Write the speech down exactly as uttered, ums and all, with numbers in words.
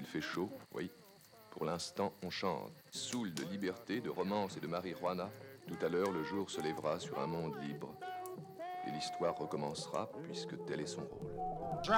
il fait chaud, oui. Pour l'instant, on chante. Saoul de liberté, de romance et de marijuana. Tout à l'heure, le jour se lèvera sur un monde libre. Et l'histoire recommencera, puisque tel est son rôle.